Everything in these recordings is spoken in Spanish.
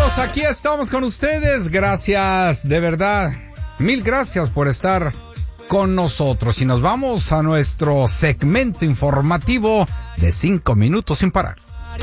Aquí estamos con ustedes. Gracias, de verdad. Mil gracias por estar con nosotros. Y nos vamos a nuestro segmento informativo de 5 minutos sin parar.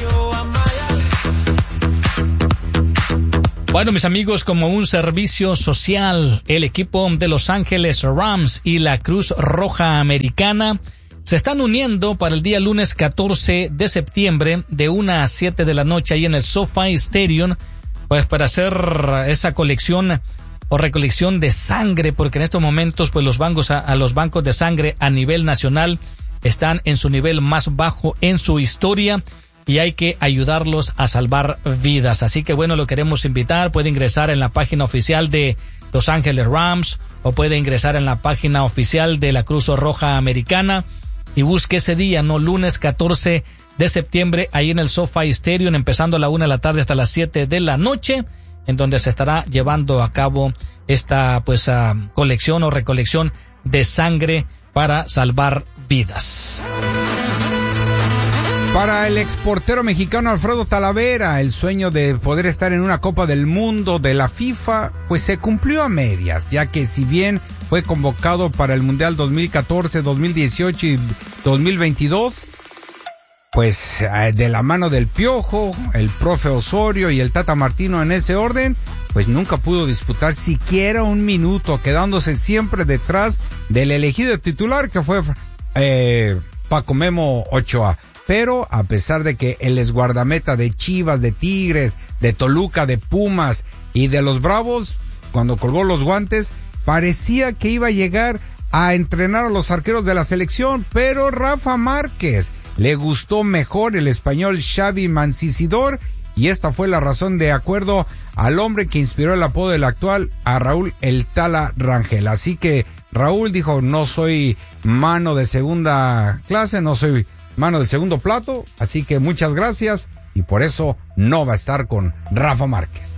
Bueno, mis amigos, como un servicio social, el equipo de Los Ángeles Rams y la Cruz Roja Americana se están uniendo para el día lunes 14 de septiembre de 1 a 7 de la noche ahí en el SoFi Stadium, pues para hacer esa colección o recolección de sangre, porque en estos momentos pues los bancos de sangre a nivel nacional están en su nivel más bajo en su historia y hay que ayudarlos a salvar vidas. Así que bueno, lo queremos invitar. Puede ingresar en la página oficial de Los Ángeles Rams o puede ingresar en la página oficial de la Cruz Roja Americana y busque ese día, ¿no? Lunes 14 de septiembre, ahí en el SoFi Stadium, empezando a la 1 de la tarde hasta las 7 de la noche, en donde se estará llevando a cabo esta colección o recolección de sangre para salvar vidas. Para el exportero mexicano Alfredo Talavera, el sueño de poder estar en una Copa del Mundo de la FIFA, pues se cumplió a medias, ya que si bien fue convocado para el Mundial 2014, 2018 y 2022, pues de la mano del Piojo, el profe Osorio y el Tata Martino en ese orden, pues nunca pudo disputar siquiera un minuto, quedándose siempre detrás del elegido titular que fue Paco Memo Ochoa. Pero a pesar de que el exguardameta de Chivas, de Tigres, de Toluca, de Pumas y de los Bravos, cuando colgó los guantes, parecía que iba a llegar a entrenar a los arqueros de la selección, pero Rafa Márquez le gustó mejor el español Xavi Mancisidor y esta fue la razón de acuerdo al hombre que inspiró el apodo del actual a Raúl el Tala Rangel. Así que Raúl dijo, no soy mano de segunda clase, no soy mano de segundo plato, así que muchas gracias y por eso no va a estar con Rafa Márquez.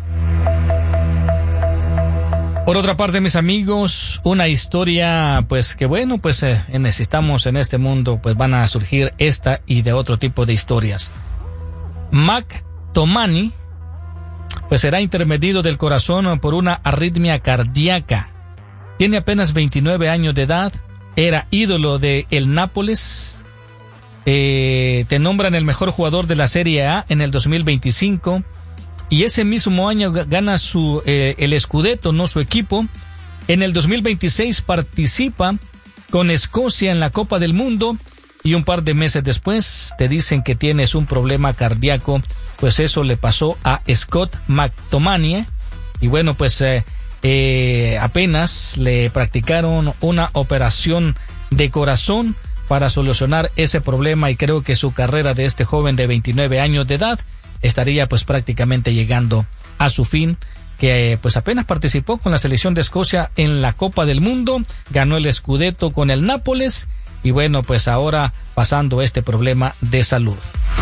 Por otra parte, mis amigos, una historia pues que bueno, pues necesitamos en este mundo, pues van a surgir esta y de otro tipo de historias. McTominay pues será intervenido del corazón por una arritmia cardíaca. Tiene apenas 29 años de edad, era ídolo de el Nápoles. Te nombran el mejor jugador de la Serie A en el 2025 y ese mismo año gana el Scudetto, no su equipo. En el 2026 participa con Escocia en la Copa del Mundo y un par de meses después te dicen que tienes un problema cardíaco, pues eso le pasó a Scott McTominay y bueno, pues apenas le practicaron una operación de corazón para solucionar ese problema y creo que su carrera de este joven de 29 años de edad estaría pues prácticamente llegando a su fin, que pues apenas participó con la selección de Escocia en la Copa del Mundo, ganó el Scudetto con el Nápoles y bueno, pues ahora pasando este problema de salud.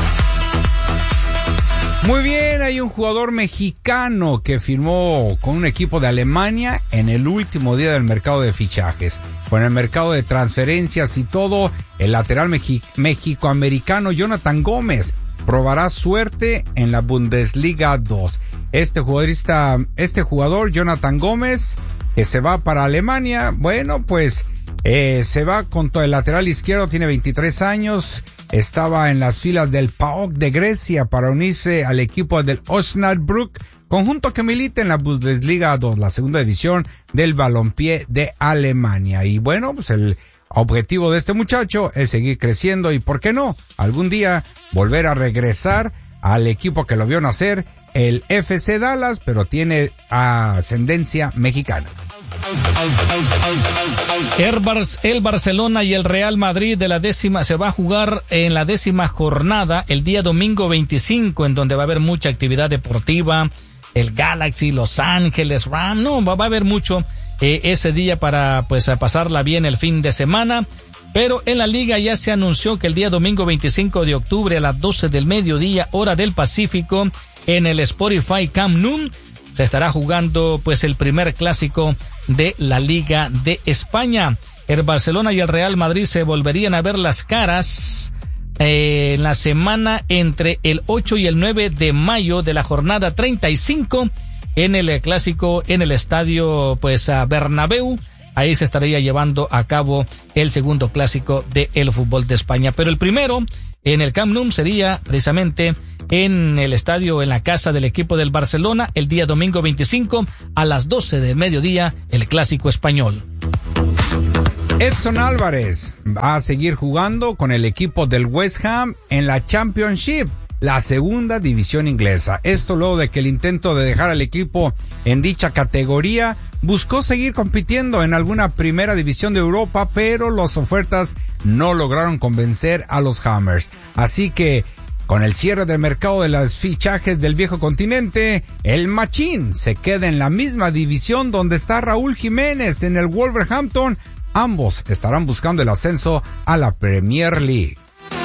Muy bien, hay un jugador mexicano que firmó con un equipo de Alemania en el último día del mercado de fichajes. Con el mercado de transferencias y todo, el lateral mexicoamericano Jonathan Gómez probará suerte en la Bundesliga 2. Este jugador Jonathan Gómez, que se va para Alemania, bueno, pues se va con todo el lateral izquierdo, tiene 23 años, estaba en las filas del PAOK de Grecia para unirse al equipo del Osnabrück, conjunto que milita en la Bundesliga 2, la segunda división del balompié de Alemania. Y bueno, pues el objetivo de este muchacho es seguir creciendo y, ¿por qué no?, algún día volver a regresar al equipo que lo vio nacer, el FC Dallas, pero tiene ascendencia mexicana. El Barcelona y el Real Madrid se va a jugar en la 10ª jornada el día domingo 25, en donde va a haber mucha actividad deportiva, el Galaxy, Los Ángeles Rams, va a haber mucho ese día para pues a pasarla bien el fin de semana. Pero en la liga ya se anunció que el día domingo 25 de octubre a las 12 del mediodía, hora del Pacífico, en el Spotify Camp Nou, se estará jugando pues el primer clásico de la Liga de España. El Barcelona y el Real Madrid se volverían a ver las caras en la semana entre el 8 y el 9 de mayo de la jornada 35 en el clásico en el estadio Bernabéu. Ahí se estaría llevando a cabo el segundo clásico del fútbol de España. Pero el primero en el Camp Nou sería precisamente en el estadio, en la casa del equipo del Barcelona, el día domingo 25 a las 12 del mediodía, el clásico español. Edson Álvarez va a seguir jugando con el equipo del West Ham en la Championship, la segunda división inglesa. Esto luego de que el intento de dejar al equipo en dicha categoría buscó seguir compitiendo en alguna primera división de Europa, pero las ofertas no lograron convencer a los Hammers. Así que, con el cierre del mercado de los fichajes del viejo continente, el Machín se queda en la misma división donde está Raúl Jiménez en el Wolverhampton. Ambos estarán buscando el ascenso a la Premier League.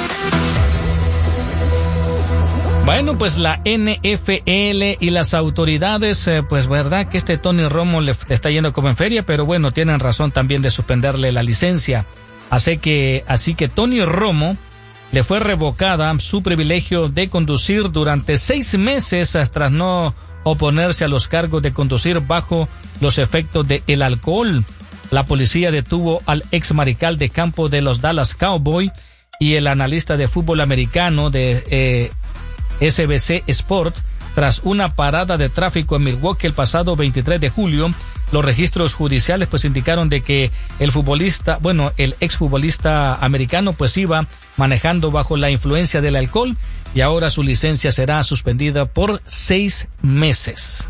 Bueno, pues la NFL y las autoridades, verdad que Tony Romo le está yendo como en feria, pero bueno, tienen razón también de suspenderle la licencia. Así que Tony Romo le fue revocada su privilegio de conducir durante 6 meses tras no oponerse a los cargos de conducir bajo los efectos del alcohol. La policía detuvo al ex mariscal de campo de los Dallas Cowboys y el analista de fútbol americano de SBC Sport tras una parada de tráfico en Milwaukee el pasado 23 de julio. Los registros judiciales indicaron de que el exfutbolista americano iba manejando bajo la influencia del alcohol y ahora su licencia será suspendida por 6 meses.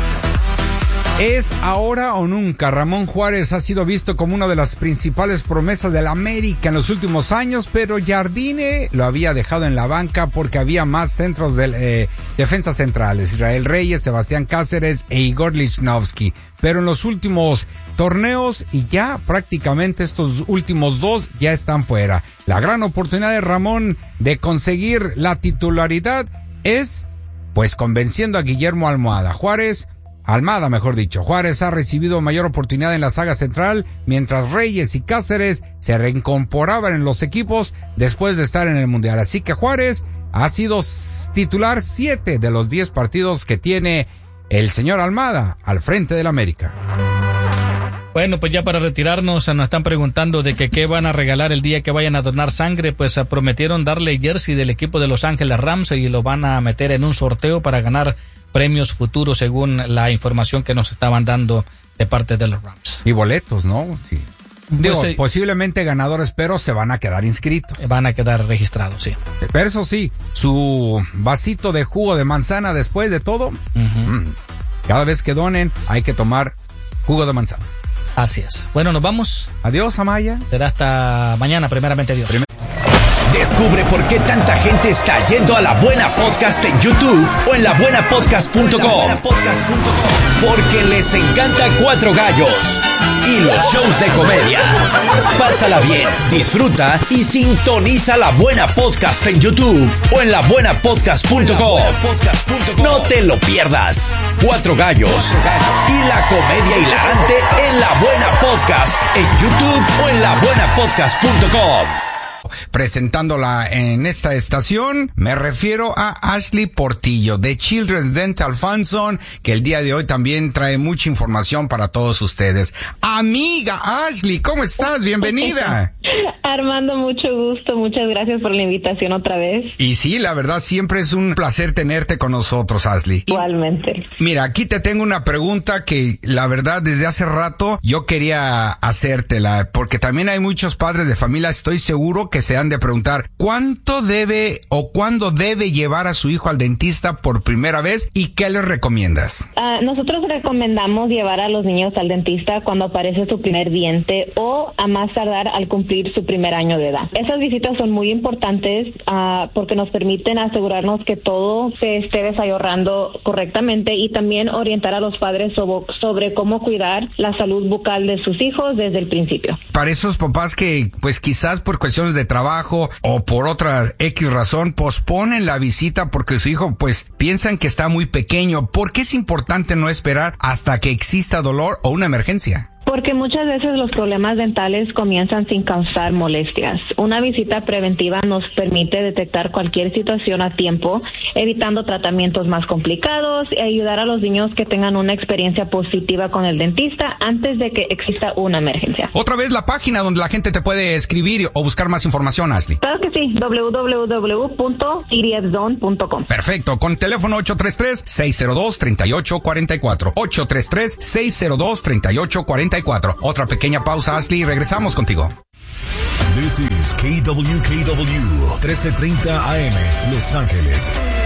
¿Es ahora o nunca? Ramón Juárez ha sido visto como una de las principales promesas del América en los últimos años, pero Jardine lo había dejado en la banca porque había más centros de defensas centrales, Israel Reyes, Sebastián Cáceres e Igor Lichnowsky. Pero en los últimos torneos y ya prácticamente estos últimos 2 ya están fuera. La gran oportunidad de Ramón de conseguir la titularidad es convenciendo a Guillermo Almada. Almada, Juárez ha recibido mayor oportunidad en la saga central, mientras Reyes y Cáceres se reincorporaban en los equipos después de estar en el Mundial. Así que Juárez ha sido titular 7 de los 10 partidos que tiene el señor Almada al frente del América. Bueno, ya para retirarnos, nos están preguntando de que qué van a regalar el día que vayan a donar sangre. Prometieron darle jersey del equipo de Los Ángeles Rams y lo van a meter en un sorteo para ganar premios futuros según la información que nos estaban dando de parte de los Rams. Y boletos, ¿no? Sí. Posiblemente ganadores, pero se van a quedar inscritos. Van a quedar registrados, sí. Pero eso sí, su vasito de jugo de manzana después de todo, cada vez que donen hay que tomar jugo de manzana. Así es. Bueno, nos vamos. Adiós, Amaya. Será hasta mañana, primeramente Dios. Descubre por qué tanta gente está yendo a La Buena Podcast en YouTube o en labuenapodcast.com. Porque les encanta Cuatro Gallos y los shows de comedia. Pásala bien, disfruta y sintoniza La Buena Podcast en YouTube o en labuenapodcast.com. No te lo pierdas. Cuatro Gallos y la comedia hilarante en La Buena Podcast en YouTube o en labuenapodcast.com. Presentándola en esta estación, me refiero a Ashley Portillo de Children's Dental Funson, que el día de hoy también trae mucha información para todos ustedes. Amiga Ashley, ¿cómo estás? Bienvenida. Armando, mucho gusto, muchas gracias por la invitación otra vez. Y sí, la verdad, siempre es un placer tenerte con nosotros, Ashley. Igualmente. Mira, aquí te tengo una pregunta que la verdad desde hace rato yo quería hacértela, porque también hay muchos padres de familia, estoy seguro que se han de preguntar, ¿cuánto debe o cuándo debe llevar a su hijo al dentista por primera vez y qué les recomiendas? Nosotros recomendamos llevar a los niños al dentista cuando aparece su primer diente o a más tardar al cumplir su primer año de edad. Esas visitas son muy importantes porque nos permiten asegurarnos que todo se esté desarrollando correctamente y también orientar a los padres sobre cómo cuidar la salud bucal de sus hijos desde el principio. Para esos papás que pues quizás por cuestiones de trabajo o por otra X razón posponen la visita porque su hijo pues piensan que está muy pequeño, ¿por qué es importante no esperar hasta que exista dolor o una emergencia? Porque muchas veces los problemas dentales comienzan sin causar molestias. Una visita preventiva nos permite detectar cualquier situación a tiempo, evitando tratamientos más complicados y ayudar a los niños que tengan una experiencia positiva con el dentista antes de que exista una emergencia. Otra vez la página donde la gente te puede escribir o buscar más información, Ashley. Claro que sí, www.cdfzone.com. Perfecto, con teléfono 833-602-3844. 833-602-3844. Otra pequeña pausa, Ashley, y regresamos contigo. This is KWKW 1330 AM, Los Ángeles.